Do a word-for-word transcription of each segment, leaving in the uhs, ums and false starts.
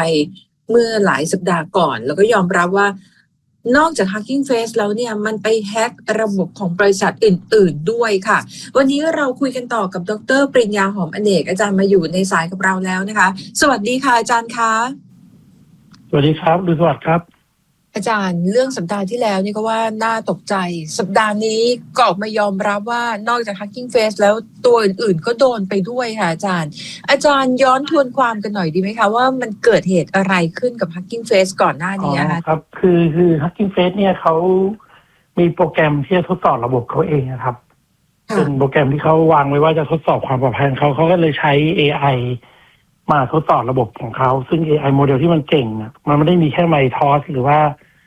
เมื่อหลายสัปดาห์ก่อนแล้วก็ยอมรับว่านอกจาก Hugging Face แล้วเนี่ยมันไปแฮ็กระบบของบริษัทอื่นๆด้วยค่ะวันนี้เราคุยกันต่อกับดร.ปริญญาหอมอเนกอาจารย์มาอยู่ในสายกับเราแล้วนะคะสวัสดีค่ะอาจารย์คะสวัสดีครับดูสวัสดีครับอาจารย์เรื่องสัปดาห์ที่แล้วนี่ก็ว่าน่าตกใจสัปดาห์นี้ก็ออกมายอมรับว่านอกจาก Hugging Face แล้วตัวอื่นๆก็โดนไปด้วยค่ะอาจารย์อาจารย์ย้อนทวนความกันหน่อยดีไหมคะว่ามันเกิดเหตุอะไรขึ้นกับ Hugging Face ก่อนหน้านี้คะครับคือคือ Hugging Face เนี่ยเขามีโปรแกรมที่จะทดสอบระบบเขาเองนะครับเป็นโปรแกรมที่เขาวางไว้ว่าจะทดสอบความปลอดภัยของเขาเขาก็เลยใช้ เอ ไอ มาทดสอบระบบของเขาซึ่ง เอ ไอ โมเดลที่มันเก่งมันไม่ได้มีแค่ MyTorch หรือว่า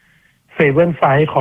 Fableify ของ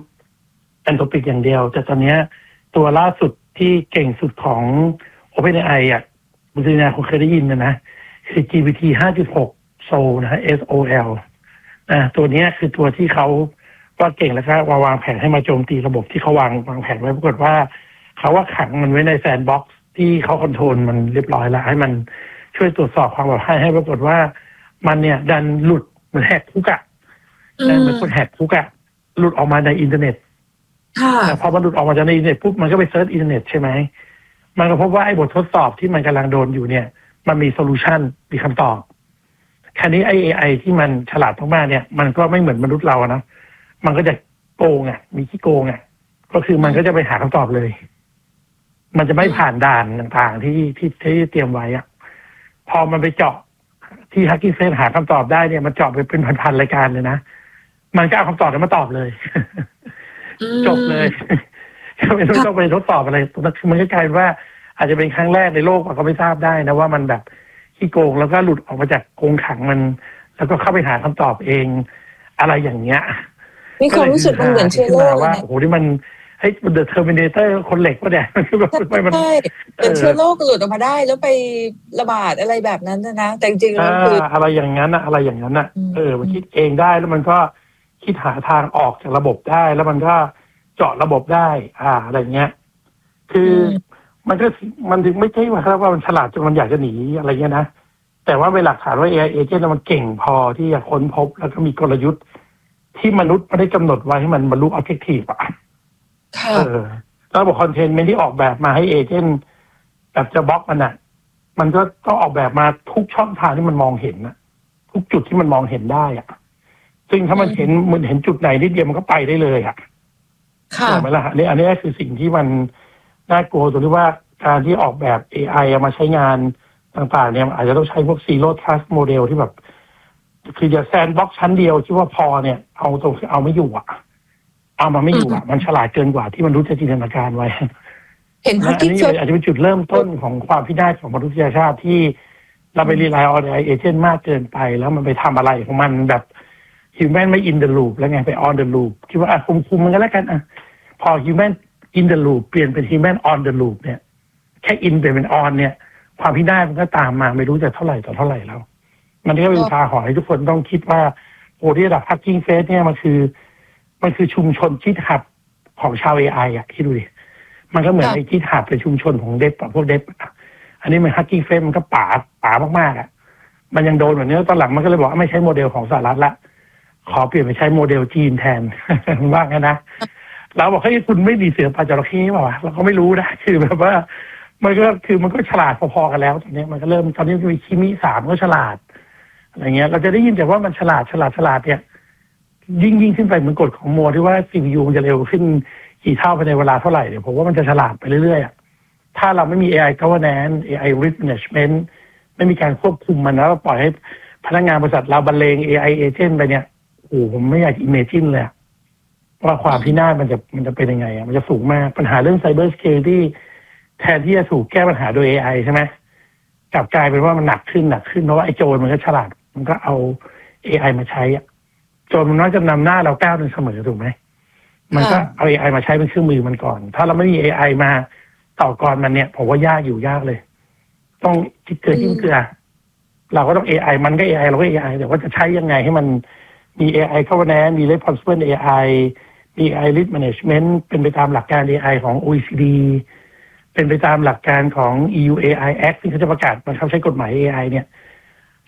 Anthropic อย่างเดียวแต่ตอนนี้ตัวล่าสุดที่เก่งสุดของ OpenAI อ่ะคุณซีนาคุณเคยได้ยินนะนะคือ จี พี ที ห้าจุดหก Sol นะฮะ S O L นะตัวนี้คือตัวที่เขาว่าเก่งแล้วก็วางแผนให้มาโจมตีระบบที่เขาวางวางแผนไว้ปรากฏว่าเขาว่าขังมันไว้ในแซนด์บ็อกซ์ที่เขาคอนโทรลมันเรียบร้อยแล้วให้มันช่วยตรวจสอบความปลอดภัยให้ปรากฏว่ามันเนี่ยดันหลุดมันแหกคุกอะดันเหมือนคนแหกคุกอะหลุดออกมาในอินเทอร์เน็ตแต่พอมันหลุดออกมาจากในอินเทอร์เน็ตปุ๊บมันก็ไปเซิร์ชอินเทอร์เน็ตใช่ไหมมันก็พบว่าไอ้บททดสอบที่มันกำลังโดนอยู่เนี่ยมันมีโซลูชันมีคำตอบแค่นี้ไอ้ เอ ไอ ที่มันฉลาดมากๆเนี่ยมันก็ไม่เหมือนมนุษย์เรานะมันก็จะโกงอ่ะมีขี้โกงอ่ะก็คือมันก็จะไปหาคำตอบเลยมันจะไม่ผ่านด่านต่างๆที่ที่ที่เตรียมไว้อ่ะพอมันไปเจาะที่ Hugging Face หาคำตอบได้เนี่ยมันเจาะไปเป็นพันๆรายการเลยนะมันก็เอาคำตอบนั้นมาตอบเลยจบเลยไม่ต้องต้องไปทดสอบอะไรมันก็กลายเป็นว่าอาจจะเป็นครั้งแรกในโลกก็ไม่ทราบได้นะว่ามันแบบขี้โกงแล้วก็หลุดออกมาจากกรงขังมันแล้วก็เข้าไปหาคำตอบเองอะไรอย่างเงี้ยมีความรู้สึกมันเหมือนเชื้อโรคว่าโอ้โหที่มันเฮ้ยเดอะเทอร์มินาเตอร์คนเหล็กวะเนี่ยมันคือแบบมันใช่เป็นเชื้อโรคหลุดออกมาได้แล้วไประบาดอะไรแบบนั้นนะแต่จริงๆแล้วคืออะไรอย่างนั้นนะอะไรอย่างนั้นนะเออมันคิดเองได้แล้วมันก็คิดหาทางออกจากระบบได้แล้วมันก็เจาะระบบได้อ่าอะไรเงี้ยคือมันก็มันถึงไม่ใช่ว่าครับว่ามันฉลาดจนมันอยากจะหนีอะไรเงี้ยนะแต่ว่าเป็นหลักฐานว่า เอ ไอ agent มันเก่งพอที่จะค้นพบแล้วก็มีกลยุทธ์ที่มนุษย์ไม่ได้กำหนดไว้ให้มันบรรลุ objective อ่ะเออแล้วระบบคอนเทนเมนต์ที่ออกแบบมาให้เอเจนต์แบบจะบล็อกมันอ่ะมันก็ต้องออกแบบมาทุกช่องทางที่มันมองเห็นนะทุกจุดที่มันมองเห็นได้อ่ะซึ่งถ้ามันเห็นมันเห็นจุดไหนนิดเดียวมันก็ไปได้เลยอ่ะค่ะถูกไหมล่ะอันนี้อันนี้คือสิ่งที่มันน่ากลัวตรงที่ว่าการที่ออกแบบ เอ ไอ มาใช้งานต่างๆเนี่ยอาจจะต้องใช้พวก zero trust model ที่แบบคือจะแซนบ็อกชั้นเดียวที่ว่าพอเนี่ยเอาตรงเอาไม่อยู่อ่ะเอามาไม่อยู่อ่ะมันฉลาดเกินกว่าที่มนุษย์จะจินตนาการไว้เห็นอันนี้อาจจะเป็นจุดเริ่มต้นของความพินาศของมนุษยชาติที่เราไปรีไลน์ออนไอเอเจนต์มากเกินไปแล้วมันไปทำอะไรของมันแบบฮิวแมนไม่อินเดอะลูปแล้วไงไปออนเดอะลูปคิดว่าอ่ะคุมคุมมันก็แล้วกันอ่ะพอฮิวแมนอินเดอะลูปเปลี่ยนเป็นฮิวแมนออนเดอะลูปเนี่ยแค่อินเปลี่ยนเป็นออนเนี่ยความพินาศมันก็ตามมาไม่รู้จะเท่าไหร่ต่อเท่าไหร่แล้วมันก็เป็นอุทาหรณ์ให้ทุกคนต้องคิดว่าโอ้ที่ระดับ Hugging Face เนี่ยมันคือมันคือชุมชนจิตหับของชาว เอ ไอ อ่ะคิดดูดิมันก็เหมือนไอ้จิตหับเป็นชุมชนของเดฟพวกเดฟอันนี้มัน Hugging Face มันก็ป่าป่ามากๆอ่ะมันยังโดนแบบนี้ตอนหลังมันก็เลยบอกว่าไม่ใช้โมเดลของสหรัฐละขอเปลี่ยนไปใช้โมเดลจีนแทนว่างั้นนะเราบอกเฮ้ยคุณไม่ดีเสือป่าจระเข้เปล่าวะเราก็ไม่รู้นะคือแบบว่ามันก็คือมันก็ฉลาดพอๆกันแล้วตอนนี้มันก็เริ่มตอนนี้มีคิมิสามก็ฉลาดอะไรเงี้ยเราจะได้ยินแต่ว่ามันฉลาดฉลาดฉลาดเนี่ยยิ่งยิ่งขึ้นไปเหมือนกฎของโมที่ว่า ซี พี ยู มันจะเร็วขึ้นกี่เท่าภายในเวลาเท่าไหร่เนี่ยผมว่ามันจะฉลาดไปเรื่อยๆถ้าเราไม่มี เอ ไอ governance เอ ไอ risk management ไม่มีการควบคุมมันแล้วปล่อยให้พนักงานบริษัทเราบรรเลง เอ ไอ agent ไปเนี่ยโอ้ผมไม่อยาก imagine เลยว่าความพินาศมันจะมันจะเป็นยังไงอ่ะมันจะสูงมากปัญหาเรื่อง cyber security แทนที่จะถูกแก้ปัญหาโดย เอ ไอ ใช่ไหมกลับกลายเป็นว่ามันหนักขึ้นหนักขึ้นเพราะว่าไอ้โจรมันก็ฉลาดมันก็เอา เอ ไอ มาใช้อ่ะโจรมันน้อยจะนำหน้าเราก้าวหนึ่งเสมอถูกไหมมันก็เอา เอ ไอ มาใช้เป็นเครื่องมือมันก่อนถ้าเราไม่มี เอ ไอ มาต่อกรมันเนี่ยผมว่ายากอยู่ยากเลยต้องคิดเกลือทิ้งเกลือเราก็ต้อง เอ ไอ มันก็ เอ ไอ เราก็ เอ ไอ แต่ว่าจะใช้ยังไงให้มันมี เอ ไอ governance มี responsible เอ ไอ มี เอ ไอ risk management เป็นไปตามหลักการ เอ ไอ ของ โอ อี ซี ดี เป็นไปตามหลักการของ อี ยู เอ ไอ Act ที่เขาจะประกาศบังคับใช้กฎหมาย เอ ไอ เนี่ย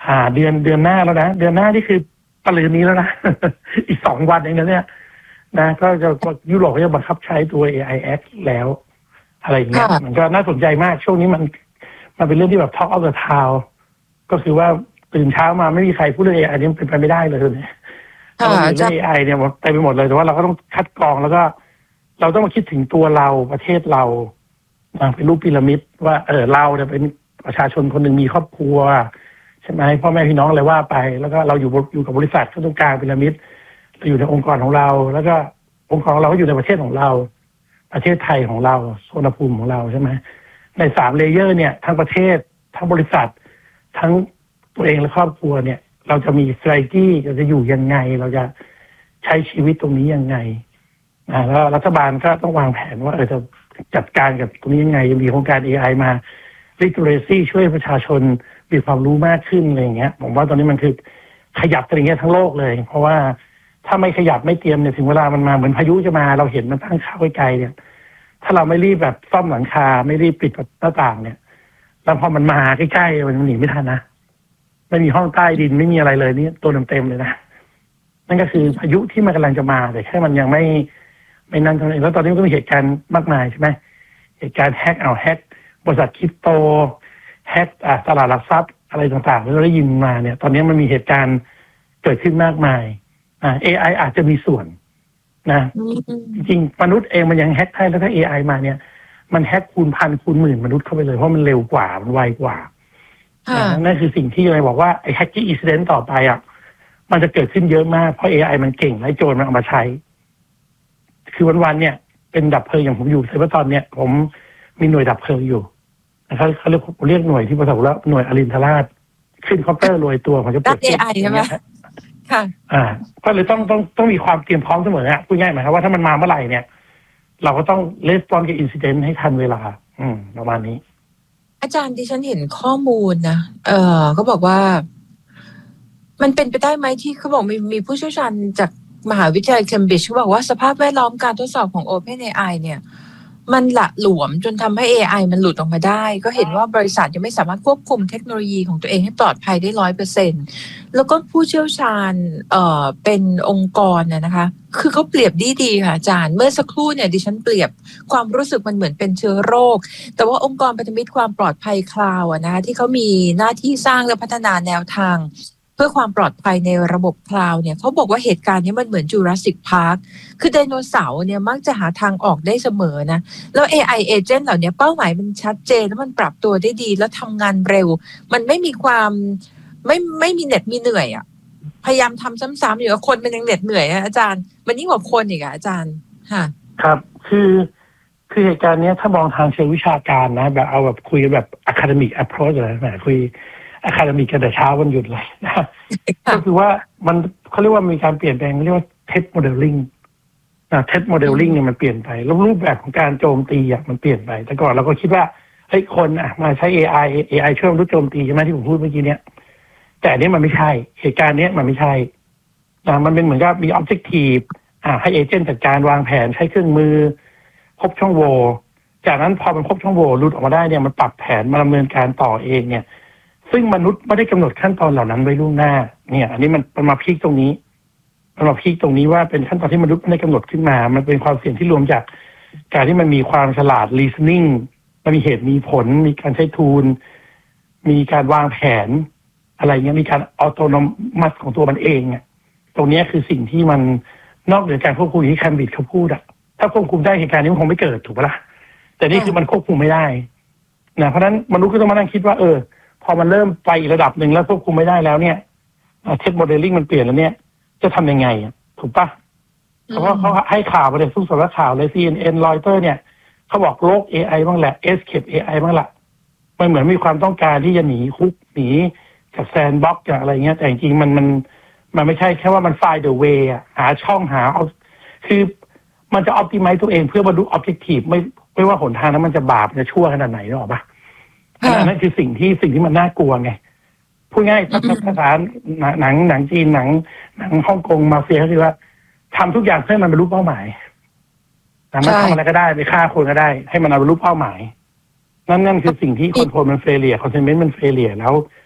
อ่าเดือนเดือนหน้าแล้วนะเดือนหน้านี่คือปลืนนี้แล้วนะ อีกสองวันเองนะเนี่ยนะก็จะยุโรปก็จะบังคับใช้ตัว เอ ไอ Act แล้วอะไรอย่างเงี้ยมันก็น่าสนใจมากช่วงนี้มันมันเป็นเรื่องที่แบบ Talk of the Town ก็คือว่าตื่นเช้ามาไม่มีใครพูดเรื่อง เอ ไอ นี่เป็นไปไม่ได้เลยเนี่ยเรื่อง เอ ไอ เนี่ยเต็มไปหมดเลยแต่ว่าเราก็ต้องคัดกรองแล้วก็เราต้องมาคิดถึงตัวเราประเทศเราเป็นรูปพีระมิดว่าเออเราเนี่ยเป็นประชาชนคนหนึ่งมีครอบครัวใช่ไหมพ่อแม่พี่น้องอะไรว่าไปแล้วก็เราอยู่อยู่กับบริษัทข้างตรงกลางพีระมิดเราอยู่ในองค์กรของเราแล้วก็องค์กรของเราก็อยู่ในประเทศของเราประเทศไทยของเราโซนภูมิของเราใช่ไหมในสามเลเยอร์เนี่ยทั้งประเทศทั้งบริษัททั้งตัวเองและครอบครัวเนี่ยเราจะมี strategy เราจะอยู่ยังไงเราจะใช้ชีวิตตรงนี้ยังไงอ่าแล้วรัฐบาลก็ต้องวางแผนว่าเออจะจัดการกับตรงนี้ยังไงมีโครงการ เอ ไอ มา literacy ช่วยประชาชนมีความรู้มากขึ้นอะไรอย่างเงี้ยผมว่าตอนนี้มันคือขยับอะไรเงี้ยทั้งโลกเลยเพราะว่าถ้าไม่ขยับไม่เตรียมเนี่ยถึงเวลามันมาเหมือนพายุจะมาเราเห็นมันตั้งค่าไว้ไกลเนี่ยถ้าเราไม่รีบแบบซ่อมหลังคาไม่รีบปิดหน้าต่างเนี่ยแล้วพอมันมาใกล้ๆมันหนีไม่ทันนะไม่มีห้องใต้ดินไม่มีอะไรเลยนี่ตัวเต็มๆเลยนะนั่นก็คือพายุที่มันกำลังจะมาแต่แค่มันยังไม่ไม่นั่นเท่านั้นแล้วตอนนี้ก็มีเหตุการณ์มากมายใช่ไหมเหตุการณ์แฮกเอาแฮกบริษัทคริปโตแฮกตลาดหลักทรัพย์อะไรต่างๆที่เราได้ยินมาเนี่ยตอนนี้มันมีเหตุการณ์เกิดขึ้นมากมายอ่า เอ ไอ อาจจะมีส่วนนะจริงๆมนุษย์เองมันยังแฮกได้แล้วถ้า เอ ไอ มาเนี่ยมันแฮกคูณพันคูณหมื่นมนุษย์เข้าไปเลยเพราะมันเร็วกว่ามันไวกว่านั่นคือสิ่งที่เลยบอกว่าไอ้ hacking incident ต่อไปอ่ะมันจะเกิดขึ้นเยอะมากเพราะ เอ ไอ มันเก่งและโจรมันเอามาใช้คือวันๆเนี่ยเป็นดับเพลิงอย่างผมอยู่เซเบอร์ตอนเนี่ยผมมีหน่วยดับเพลิงอยู่นะครับเขาเรียกเรียกหน่วยที่ประสบแล้วหน่วยอรินทราชขึ้นคอปเตอร์โรยตัวผมจะเปิดเอ ไอ ใช่ไหมค่ะอ่าก็เลยต้องต้องต้องมีความเตรียมพร้อมเสมออ่ะพูดง่ายไหมครับว่าถ้ามันมาเมื่อไหร่เนี่ยเราก็ต้องレスปอนกับอินซิเดนต์ให้ทันเวลาอืมประมาณนี้อาจารย์ดิฉันเห็นข้อมูลนะเออเขาบอกว่ามันเป็นไปได้ไหมที่เขาบอกมีมีผู้เชี่ยวชาญจากมหาวิทยาลัยเคมบริดจ์เขาบอกว่าสภาพแวดล้อมการทดสอบของ OpenAI เนี่ยมันหละหลวมจนทำให้ เอ ไอ มันหลุดออกมาได้ก็เห็นว่าบริษัทยังไม่สามารถควบคุมเทคโนโลยีของตัวเองให้ปลอดภัยได้ร้อยเปอร์เซ็นต์แล้วก็ผู้เชี่ยวชาญเอ่อเป็นองค์กรน่ะนะคะคือเขาเปรียบดีๆค่ะอาจารย์เมื่อสักครู่เนี่ยดิฉันเปรียบความรู้สึกมันเหมือนเป็นเชื้อโรคแต่ว่าองค์กรพันธมิตรความปลอดภัยคลาวด์นะคะที่เขามีหน้าที่สร้างและพัฒนาแนวทางเพื่อความปลอดภัยในระบบคลาวด์เนี่ยเขาบอกว่าเหตุการณ์นี้มันเหมือนจูราสสิกพาร์คคือไดโนเสาร์เนี่ยมักจะหาทางออกได้เสมอนะแล้ว เอ ไอ agent เหล่านี้เป้าหมายมันชัดเจนแล้วมันปรับตัวได้ดีแล้วทำงานเร็วมันไม่มีความไม่ไม่มีเหน็ดมีเหนื่อยอ่ะพยายามทำซ้ำๆอยู่กับคนมันยังเหน็ดเหนื่อยนะอาจารย์มันยิ่งกว่าคนอีกอ่ะอาจารย์ค่ะครับคือคือเหตุการณ์นี้ถ้ามองทางเชิงวิชาการนะแบบเอาแบบคุยแบบ academic approach อะไรแบบคุยอะคาเดมิกกันแต่เช้าวันหยุดเลยนะก็คือว่ามันเขาเรียกว่ามีการเปลี่ยนแปลงเรียกว่าเทสโมเดลลิ่งนะเทสโมเดลลิ่งเนี่ยมันเปลี่ยนไปแล้วรูปแบบของการโจมตีอ่ะมันเปลี่ยนไปแต่ก่อนเราก็คิดว่าเฮ้ยคนอ่ะมาใช้ เอ ไอ เอ ไอ ช่วยมนุษย์โจมตีใช่ไหมที่ผมพูดเมื่อกี้เนี้ยแต่อันนี้มันไม่ใช่เหตุการณ์นี้มันไม่ใช่นะมันเป็นเหมือนกับมี objective อ่าให้เอเจนต์จัดการวางแผนใช้เครื่องมือพบช่องโหว่จากนั้นพอมันพบช่องโหว่หลุดออกมาได้เนี่ยมันปรับแผนมาดำเนินการต่อเองเนี่ยซึ่งมนุษย์ไม่ได้กำหนดขั้นตอนเหล่านั้นไว้ล่วงหน้าเนี่ยอันนี้มันมันมาพีคตรงนี้มันมาพีคตรงนี้ว่าเป็นขั้นตอนที่มนุษย์ไม่ได้กำหนดขึ้นมามันเป็นความเสี่ยงที่รวมจากการที่มันมีความฉลาด reasoning มันมีเหตุมีผลมีการใช้ทูลมีการวางแผนอะไรเงี้ยมีการออโตโนมัสของตัวมันเองอ่ะตรงนี้คือสิ่งที่มันนอกเหนือการควบคุมที่แคมบริดจ์เขาพูดอ่ะถ้าควบคุมได้เหตุการณ์นี้มันคงไม่เกิดถูกปะล่ะแต่นี่คือมันควบคุมไม่ได้นะเพราะฉะนั้นมนุษย์ก็ต้องมานั่งคิดว่าเออพอมันเริ่มไปอีกระดับหนึ่งแล้วควบคุมไม่ได้แล้วเนี่ยเทคโมเดลลิ่งมันเปลี่ยนแล้วเนี่ยจะทำยังไงถูกปะเพราะว่าเขาให้ข่าวไปเลยทุกสำนักข่าวเลย ซี เอ็น เอ็น Reuters เนี่ยเขาบอกโลก เอ ไอ บ้างแหละ Escape เอ ไอ บ้างละมันเหมือนมีความต้องการที่จะหนีคุกหนีจากแซนด์บ็อกซ์จากอะไรเงี้ยแต่จริงๆมันมันมันไม่ใช่แค่ว่ามัน find the way อ่ะหาช่องหาเอาคือมันจะ optimize ตัวเองเพื่อบรรลุ objective ไม่ไม่ว่าหนทางนั้นมันจะบาปจะชั่วขนาดไหนหรอกปะนั่นคือสิ่งที่สิ่งที่มันน่ากลัวไงพูดง่ายภาษาหนังหนังจีนหนังหนังฮ่องกงมาเฟียก็คือว่าทำทุกอย่างเพื่อมันบรรลุเป้าหมายแต่มันทำอะไรก็ได้ไปฆ่าคนก็ได้ให้มันบรรลุเป้าหมายนั่นนั่นคือสิ่งที่คอนโทรลมันเฟลเลียคอนเทนเมนต์มันเฟลเลียแล้ว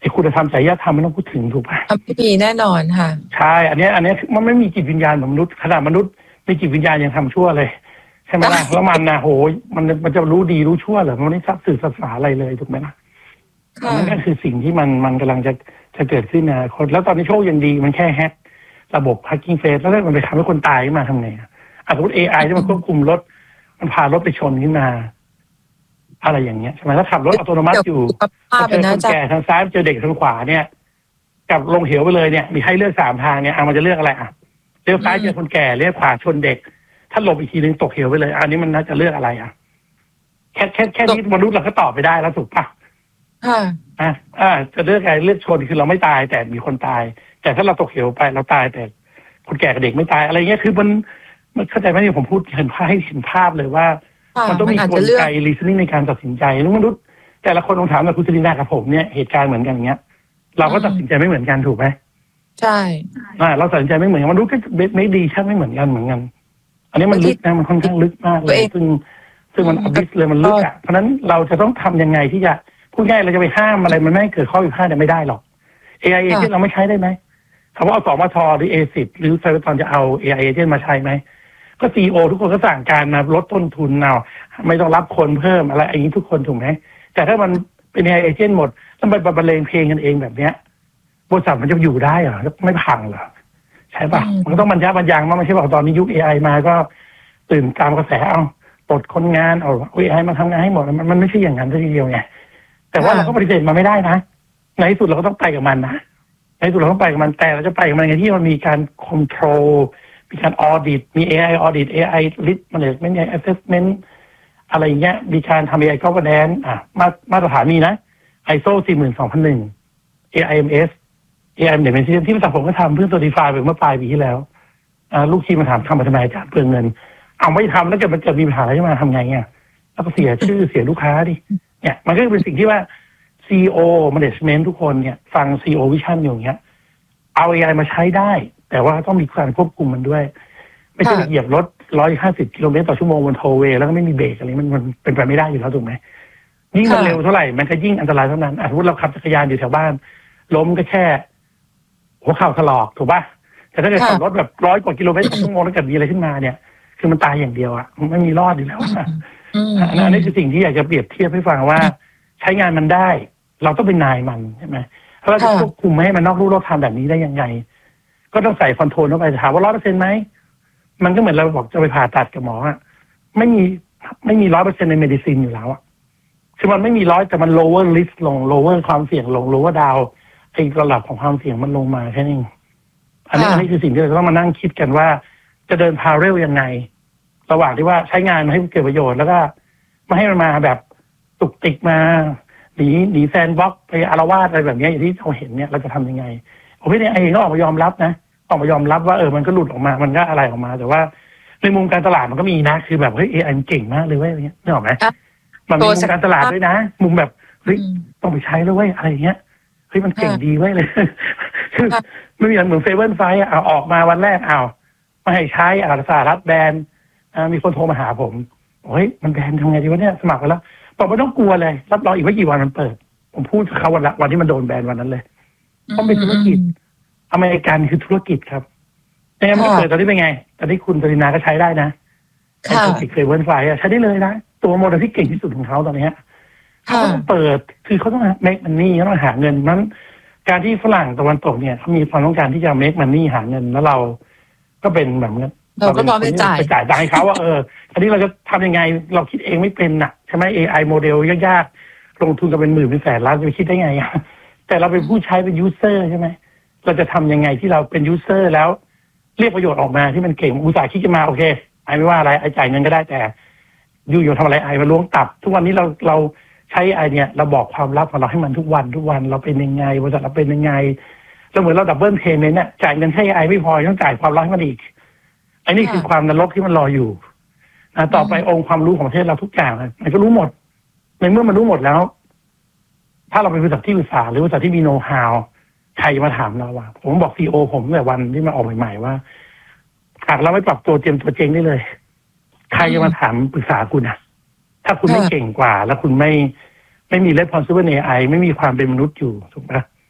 ไอ้คุณธรรมจริยธรรมไม่ต้องพูดถึงถูกป่ะไม่มีแน่นอนค่ะใช่อันนี้อันนี้มันไม่มีจิตวิญญาณของมนุษย์ขนาดมนุษย์มีจิตวิญญาณยังทำชั่วเลยใช่ไหมล่ะแล้วมันนะโหมันมันจะรู้ดีรู้ชั่วเหรอมันไม่ทราบสื่อภาษาอะไรเลยถูกไหมล่ะนั่นก็คือสิ่งที่มันมันกำลังจะจะเกิดขึ้นนะคนแล้วตอนนี้โชคยังดีมันแค่แฮกระบบ hacking face แล้วมันไปทำให้คนตายขึ้นมาทำไงอ่ะสมมติ เอ ไอ ที่มันควบคุมรถมันพารถไปชนขึ้นมาอะไรอย่างเงี้ยใช่ไหมถ้าขับรถอัตโนมัติอยู่เจอคนแก่ทางซ้ายเจอเด็กทางขวาเนี่ยกับลงเหวไปเลยเนี่ยมีให้เลือกสามทางเนี่ยเอามันจะเลือกอะไรอ่ะเลี้ยวซ้ายเจอคนแก่เลี้ยวขวาชนเด็กถ้าหลบอีกทีนึงตกเหวไปเลยอันนี้มันน่าจะเลือกอะไรอ่ะแค่แค่แค่นี้มนุษย์เราก็ตอบไปได้แล้วถูกปะค่ะอ่าอ่าจะเลือกอะไรเลือกชนคือเราไม่ตายแต่มีคนตายแต่ถ้าเราตกเหวไปเราตายแต่คนแก่กับเด็กไม่ตายอะไรเงี้ยคือมันมันเข้าใจไหมที่ผมพูดเห็นภาพให้เห็นภาพเลยว่ามันต้องมีกลไก reasoning ในการตัดสินใจมนุษย์แต่ละคนลองถามกับคุณจรินากับผมเนี่ยเหตุการณ์เหมือนกันอย่างเงี้ยเราก็ตัดสินใจไม่เหมือนกันถูกไหมใช่อ่าเราตัดสินใจไม่เหมือนกันมนุษย์ก็ไม่ดีช่างไม่เหมือนกันเหมือนกันอันนี้มันลึกนะมันค่อนข้างลึกมากเลยซึ่งซึ่งมันอบิสเลยมันลึกอ่ะเพราะนั้นเราจะต้องทำยังไงที่จะพูดง่ายเราจะไปห้ามอะไรมันไม่เกิดข้อผิดพลาดไม่ได้หรอก เอ ไอ Agent เราไม่ใช้ได้ไหมคำว่าเอาสมทหรือ เอ สิบ หรือไซเบอร์ตอนจะเอา เอ ไอ Agent มาใช้ไหมก็ ซี อี โอ ทุกคนก็สั่งการมาลดต้นทุนเอาไม่ต้องรับคนเพิ่มอะไรอย่างนี้ทุกคนถูกไหมแต่ถ้ามันเป็น เอ ไอ Agent หมดต้องไปบรรเลงเพลงกันเองแบบเนี้ยบริษัทมันจะอยู่ได้เหรอไม่พังเหรอใช่ปะมันก็ต้องบรรยะบรรยังมาไม่ใช่บอกตอนนี้ยุค เอ ไอ มาก็ตื่นตามกระแสเอาปลดคนงานเอา เอ ไอ มาทำงานให้หมดมันมันไม่ใช่อย่างนั้นทีเดียวไงแต่ว่าเราก็ปฏิเสธมาไม่ได้นะในที่สุดเราก็ต้องไปกับมันนะในที่สุดเราต้องไปกับมันแต่เราจะไปกับมันไงที่มันมีการคอนโทรลมีการออดิตมี เอ ไอ ออดิต เอ ไอ risk management เอ ไอ assessment อะไรอย่างเงี้ยมีการทำ เอ ไอ governance อ่ะมามาตรฐานมีนะ ไอ เอส โอ สี่หมื่นสองพันหนึ่ง เอ ไอ เอ็ม เอส เอ ไอ Management System ที่บริษัทผมก็ทำเพื่อ certify ไปเมื่อปลายปีที่แล้วอ่าลูกทีมมาถามทำมาทำไมอาจารย์เปลืองเงินเอาไม่ทำแล้วเกิดมันเกิดมีปัญหาอะไรขึ้นมาทำไงอ่ะแล้วก็เสียชื่อเสียลูกค้าดิเนี่ยมันก็เป็นสิ่งที่ว่า ซี อี โอ Management ทุกคนเนี่ยฟัง ซี อี โอ Vision อยู่อย่างเงี้ยเอา เอ ไอ มาใช้ได้แต่ว่าต้องมีการควบคุมมันด้วยไม่ใช่เหยียบรถหนึ่งร้อยห้าสิบกิโลเมตรต่อชั่วโมงบนโทเวย์แล้วก็ไม่มีเบรกอะไรมันมันเป็นไปไม่ได้อยู่แล้วถูกไหมยิ่งมันเร็วเท่าไหร่มันก็ยิ่งอันตรายเท่านั้นสมมติเราขับจักรยานอยู่แถวบ้านล้มก็แค่หัวเข่าถลอกถูกป่ะแต่ถ้าเกิดขับรถแบบร้อยกว่ากิโลเมตรต่อชั่วโมงแล้วเกิดมีอะไรขึ้นมาเนี่ยคือมันตายอย่างเดียวอ่ะมันไม่มีรอดอยู่แล้วอ่ะอันนี้คือสิ่งที่อยากจะเปรียบเทียบให้ฟังว่าใช้งานมันได้เราต้องเป็นนายมันใช่ไหมถ้าเราจะควบคุมไม่ให้มันนอกลู่นอกทางแบบนี้ได้ยังไงก็ต้องใส่คอนโทรลเข้าไปถามว่าร้อยเปอร์เซ็นต์ไหมมันก็เหมือนเราบอกจะไปผ่าตัดกับหมออ่ะไม่มีไม่มีร้อยเปอร์เซ็นต์ในเมดิซินอยู่แล้วอ่ะคือมันไม่มีร้อยแต่มัน lower risk ลง lower ความเสี่ยงลง lower down ไอ้ระดับของความเสี่ยงมันลงมาแค่นี้อันนี้อันนี้คือสิ่งที่เราต้องมานั่งคิดกันว่าจะเดินพาเรลยังไงระหว่างที่ว่าใช้งานมาให้เกิดประโยชน์แล้วก็ไม่ให้มันมาแบบตุกติกมาหนีหนีแซนบ็อกไปอารวาสอะไรแบบนี้อย่างที่เราเห็นเนี่ยเราจะทำยังไงผมพี่เนี่ยเองก็ออกมายอมรับนะออกมายอมรับว่าเออมันก็หลุดออกมามันก็อะไรออกมาแต่ว่าในมุมการตลาดมันก็มีนะคือแบบเฮ้ยเอไอมันเก่งมากเลยเว้ยอะไรเงี้ยนึกออกไหมมันมีมุมการตลาดด้วยนะมุมแบบเฮ้ยต้องไปใช้แล้วเว้ยอะไรเงี้ยเฮ้ยมันเก่งดีเว้ยเลยคือไม่มีเหมือนเฟเวอร์ไฟอ่ะเอาออกมาวันแรกเอาไม่ให้ใช้อ่าสหรัฐแบนมีคนโทรมาหาผมเฮ้ยมันแบนทำไงดีวะเนี่ยสมัครไปแล้วบอกไม่ต้องกลัวเลยรับรองอีกไม่กี่วันมันเปิดผมพูดกับเขาวันละวันที่มันโดนแบนวันนั้นเลยต้องเป็นธุรกิจอเมริกันคือธุรกิจครับแต่ยังไม่เปิดตอนนี้เป็นไงตอนนี้คุณปรินาก็ใช้ได้นะธุรกิจเฟเวอร์ไฟใช้ได้เลยนะตัวโมเดลที่เก่งที่สุดของเขาตอนนี้เขาต้องเปิดคือเขาต้อง make money เขาต้องหาเงินนั้นการที่ฝรั่งตะวันตกเนี่ยเขามีความต้องการที่จะ make money หาเงินแล้วเราก็เป็นแบบนี้เราก็พร้อมไปจ่ายไปจ่ายตังค์ให้เขาว่าเอออันนี้เราจะทำยังไงเราคิดเองไม่เป็นน่ะใช่ไหม เอ ไอ โมเดลยากๆลงทุนกันเป็นหมื่นเป็นแสนล้านจะไปคิดได้ไงแต่เราเป็นผู้ใช้เป็นยูเซอร์ใช่ไหมเราจะทำยังไงที่เราเป็นยูเซอร์แล้วเรียกประโยชน์ออกมาที่มันเก่งอุตสาห์คิดจะมาโอเคไอไม่ว่าอะไรไอจ่ายเงินก็ได้แต่อยู่อยู่ทำอะไรไอมาล้วงตับทุกวันนี้เราเราใช้ไอเนี่ยเราบอกความลับของเราให้มันทุกวันทุกวันเราเป็นยังไงบริษัทเราเป็นยังไงเราเหมือนเราดับเบิลเพย์เมนต์เนี่ยจ่ายเงินให้ไอไม่พอต้องจ่ายความลับให้มันอีกไอ้นี่คือความนรกที่มันรออยู่นะต่อไปองค์ความรู้ของประเทศเราทุกอย่างมันก็รู้หมดในเมื่อมันรู้หมดแล้วถ้าเราเป็นบริษัทที่ศึกษาหรือบริษัทที่มีโน้ตฮาวใครมาถามเราว่าผมบอกซีโอผมตั้งแต่วันที่มาออกใหม่ๆว่าหากเราไม่ปรับตัวเตรียมตัวเจงได้เลยใครจะมาถามปรึกษาคุณอ่ะถ้าคุณไม่เก่งกว่าแล้วคุณไม่ไม่มี responsible เอ ไอ ไม่มีความเป็นมนุษย์อยู่ถูกไหม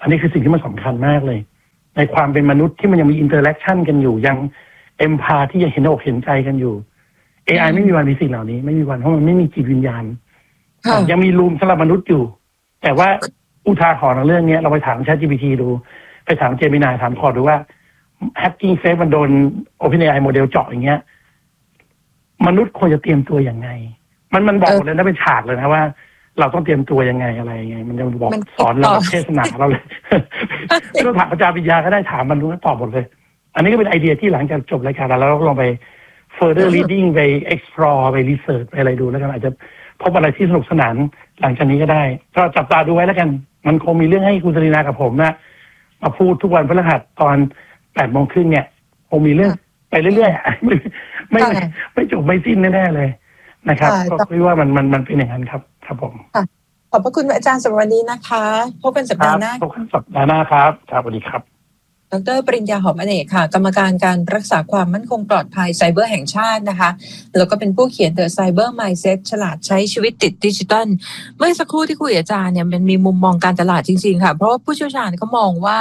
อันนี้คือสิ่งที่มันสำคัญมากเลยในความเป็นมนุษย์ที่มันยังมีอินเตอร์แอคชั่นกันอยู่ยังเอมพาที่ยังเห็นอกเห็นใจกันอยู่ เอ ไอ ไม่มีวันมีสิ่งเหล่านี้ไม่มีวันเพราะมันไม่มีจิตวิญญาณยังมีรูมสำหรับมนุษย์อยู่แต่ว่าอุทาหรณ์ในเรื่องนี้เราไปถาม ChatGPT ดูไปถาม Gemini ถามคอร์ดดูว่า Hacking Face มันโดน OpenAI โมเดลเจาะอย่างเงี้ยมนุษย์ควรจะเตรียมตัวยังไงมันมันบอกหมดเลยนะเป็นฉากเลยนะว่าเราต้องเตรียมตัวยังไงอะไรยังไงมันจะบอกสอนเราเทศนาเราเลยไม่ต้องถามอาจารย์วิญญาก็ได้ถามมันรู้ตอบหมดเลยอันนี้ก็เป็นไอเดียที่หลังจากจบรายการแล้วเราลองไป further reading ไป explore ไป research ไปอะไรดูแล้วกันอาจจะพบอะไรที่สนุกสนานหลังจากนี้ก็ได้ก็จับตาดูไว้แล้วกันมันคงมีเรื่องให้คุณสรีนากับผมนะมาพูดทุกวันพฤหัสตอนแปดโมงครึ่งเนี่ยคงมีเรื่องไปเรื่อยๆไม่ไม่ไม่จบไม่สิ้นแน่ๆเลยนะครับก็คิดว่ามันมันมันเป็นอย่างนั้นครับครับผมขอบพระคุณอาจารย์สำหรับวันนี้นะคะพบกันสัปดาห์หน้าพบกันสัปดาห์หน้าครับครับสวัสดีครับดร.ปริญญาหอมอเนกค่ะกรรมการการรักษาความมั่นคงปลอดภัยไซเบอร์แห่งชาตินะคะแล้วก็เป็นผู้เขียน The Cyber Mindset ฉลาดใช้ชีวิตติดดิจิทัลเมื่อสักครู่ที่คุยอาจารย์เนี่ยมันมีมุมมองการตลาดจริงๆค่ะเพราะว่าผู้เชี่ยวชาญเขามองว่า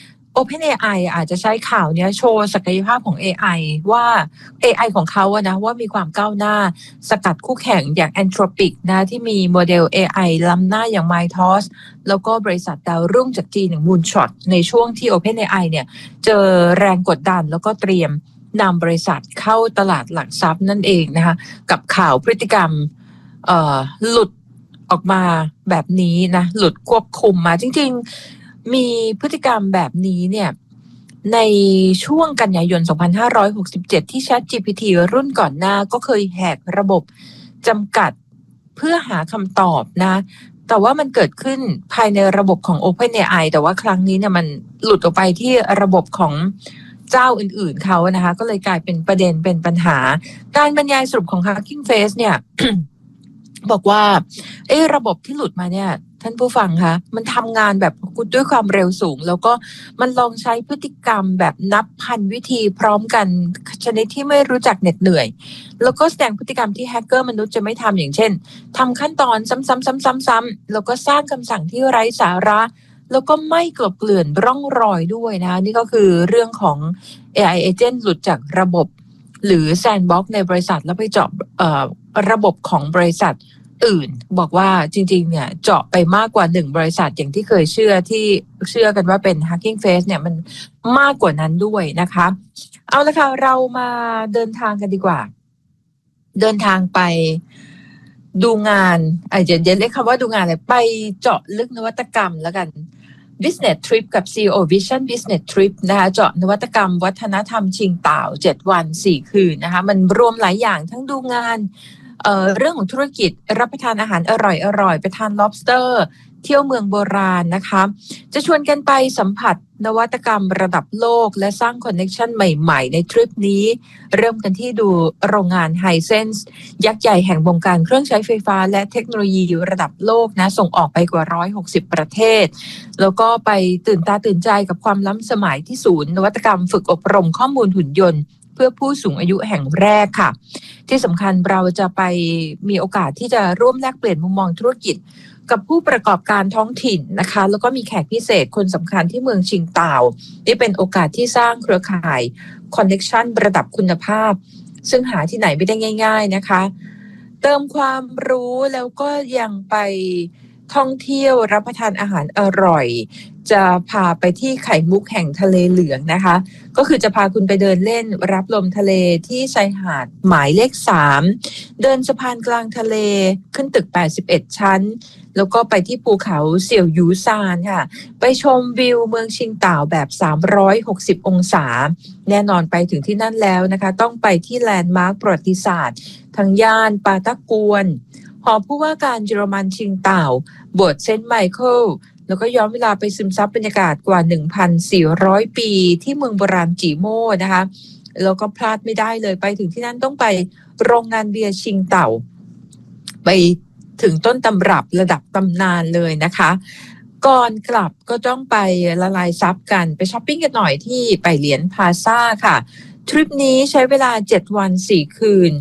OpenAI อาจจะใช้ข่าวนี้โชว์ศักยภาพของ เอ ไอ ว่า เอ ไอ ของเขาอะนะว่ามีความก้าวหน้าสกัดคู่แข่งอย่าง Anthropic นะที่มีโมเดล เอ ไอ ล้ำหน้าอย่าง Mythos แล้วก็บริษัทดาวรุ่งจากจีนอย่าง Moonshot ในช่วงที่ OpenAI เนี่ยเจอแรงกดดันแล้วก็เตรียมนำบริษัทเข้าตลาดหลักทรัพย์นั่นเองนะคะกับข่าวพฤติกรรมเอ่อหลุดออกมาแบบนี้นะหลุดควบคุมมาจริงๆมีพฤติกรรมแบบนี้เนี่ยในช่วงกันยายนสองพันห้าร้อยหกสิบเจ็ดที่ ChatGPT รุ่นก่อนหน้าก็เคยแหกระบบจำกัดเพื่อหาคำตอบนะแต่ว่ามันเกิดขึ้นภายในระบบของ OpenAI แต่ว่าครั้งนี้เนี่ยมันหลุดออกไปที่ระบบของเจ้าอื่นๆเขานะคะก็เลยกลายเป็นประเด็นเป็นปัญหาการบรรยายสรุปของ Hacking Face เนี่ย บอกว่าเอ้ระบบที่หลุดมาเนี่ยท่านผู้ฟังคะมันทำงานแบบด้วยความเร็วสูงแล้วก็มันลองใช้พฤติกรรมแบบนับพันวิธีพร้อมกันชนิดที่ไม่รู้จักเหน็ดเหนื่อยแล้วก็แสดงพฤติกรรมที่แฮกเกอร์มนุษย์จะไม่ทำอย่างเช่นทำขั้นตอนซ้ำๆๆๆแล้วก็สร้างคำสั่งที่ไร้สาระแล้วก็ไม่กลบเกลื่อนร่องรอยด้วยนะนี่ก็คือเรื่องของ เอ ไอ Agent หลุดจากระบบหรือแซนด์บ็อกซ์ในบริษัทแล้วไปเจาะเอ่อระบบของบริษัทอื่นบอกว่าจริงๆเนี่ยเจาะไปมากกว่าหนึ่งบริษัทอย่างที่เคยเชื่อที่เชื่อกันว่าเป็น Hacking Face เนี่ยมันมากกว่านั้นด้วยนะคะเอาละค่ะเรามาเดินทางกันดีกว่าเดินทางไปดูงานอาจจะเรียกคำว่าดูงานเลยไปเจาะลึกนวัตกรรมแล้วกัน Business Trip กับ ซี อี โอ Vision Business Trip นะคะเจาะนวัตกรรมวัฒนธรรมชิงเต่าเจ็ดวันสี่คืนนะคะมันรวมหลายอย่างทั้งดูงานเอ่อเรื่องของธุรกิจรับประทานอาหารอร่อยๆไปทาน lobster เที่ยวเมืองโบราณนะคะจะชวนกันไปสัมผัสนวัตกรรมระดับโลกและสร้างคอนเนคชั่นใหม่ๆในทริปนี้เริ่มกันที่ดูโรงงาน Hisense ยักษ์ใหญ่แห่งวงการเครื่องใช้ไฟฟ้าและเทคโนโลยีระดับโลกนะส่งออกไปกว่าหนึ่งร้อยหกสิบประเทศแล้วก็ไปตื่นตาตื่นใจกับความล้ำสมัยที่ศูนย์นวัตกรรมฝึกอบรมข้อมูลหุ่นยนต์เพื่อผู้สูงอายุแห่งแรกค่ะที่สำคัญเราจะไปมีโอกาสที่จะร่วมแลกเปลี่ยนมุมมองธุรกิจกับผู้ประกอบการท้องถิ่นนะคะแล้วก็มีแขกพิเศษคนสำคัญที่เมืองชิงเต่านี่เป็นโอกาสที่สร้างเครือข่ายคอนเนคชั่นระดับคุณภาพซึ่งหาที่ไหนไม่ได้ง่ายๆนะคะเติมความรู้แล้วก็ยังไปท่องเที่ยวรับประทานอาหารอร่อยจะพาไปที่ไข่มุกแห่งทะเลเหลืองนะคะก็คือจะพาคุณไปเดินเล่นรับลมทะเลที่ชายหาดหมายเลขสามเดินสะพานกลางทะเลขึ้นตึกแปดสิบเอ็ดชั้นแล้วก็ไปที่ภูเขาเสี่ยวหยูซานค่ะไปชมวิวเมืองชิงเต่าแบบสามร้อยหกสิบองศาแน่นอนไปถึงที่นั่นแล้วนะคะต้องไปที่แลนด์มาร์คประวัติศาสตร์ทางย่านปาตากวนหอผู้ว่าการเยอรมันชิงเต่าโบสถ์เซนต์ไมเคิลแล้วก็ย้อนเวลาไปซึมซับบรรยากาศกว่า หนึ่งพันสี่ร้อย ปีที่เมืองโบราณจีโม่นะคะแล้วก็พลาดไม่ได้เลยไปถึงที่นั่นต้องไปโรงงานเบียร์ชิงเต่าไปถึงต้นตำรับระดับตำนานเลยนะคะก่อนกลับก็ต้องไปละลายซับกันไปช้อปปิ้งกันหน่อยที่ไปเหรียญพลาซ่าค่ะทริปนี้ใช้เวลาเจ็ดวันสี่คืน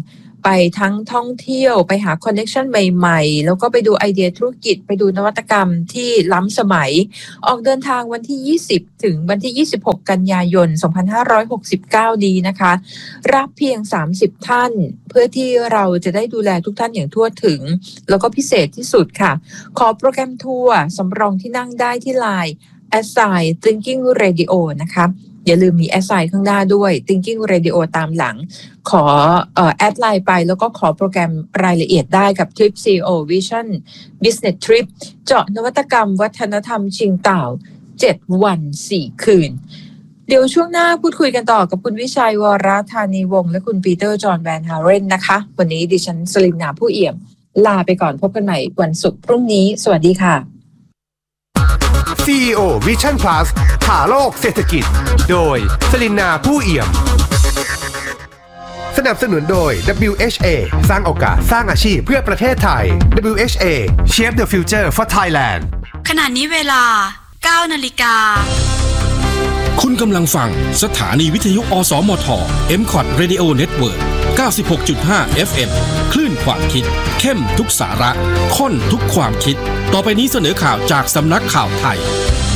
ไปทั้งท่องเที่ยวไปหาคอนเนคชั่นใหม่ๆแล้วก็ไปดูไอเดียธุรกิจไปดูนวัตกรรมที่ล้ำสมัยออกเดินทางวันที่ยี่สิบถึงวันที่ยี่สิบหกกันยายนสองพันห้าร้อยหกสิบเก้านี้นะคะรับเพียงสามสิบท่านเพื่อที่เราจะได้ดูแลทุกท่านอย่างทั่วถึงแล้วก็พิเศษที่สุดค่ะขอโปรแกรมทัวร์สำรองที่นั่งได้ที่ ไลน์ แอท ไซน์ Thinking Radio นะคะอย่าลืมมีแอดไซน์ข้างหน้าด้วย Thinking Radio ตามหลังขอเอ่อแอดไลน์ไปแล้วก็ขอโปรแกรมรายละเอียดได้กับ Trip ซี อี โอ Vision Business Trip เจาะนวัตกรรมวัฒนธรรมชิงเต่าเจ็ดวันสี่คืนเดี๋ยวช่วงหน้าพูดคุยกันต่อกับคุณวิชัยวรธานีวงศ์และคุณปีเตอร์จอห์นแวนฮาเรนนะคะวันนี้ดิฉันสลินนาผู้เอี่ยมลาไปก่อนพบกันใหม่วันศุกร์พรุ่งนี้สวัสดีค่ะซี อี โอ Vision Plus หาโลกเศรษฐกิจโดยสลินนาผู้เอี่ยมสนับสนุนโดย ดับเบิลยู เอช เอ สร้างโอกาสสร้างอาชีพเพื่อประเทศไทย ดับเบิลยู เอช เอ Shape the Future for Thailand ขณะนี้เวลา เก้านาฬิกาคุณกำลังฟังสถานีวิทยุอสมท เอ็ม คอท Radio Network เก้าสิบหกจุดห้า เอฟ เอ็ม คลื่นความคิดเข้มทุกสาระข้นทุกความคิดต่อไปนี้เสนอข่าวจากสำนักข่าวไทย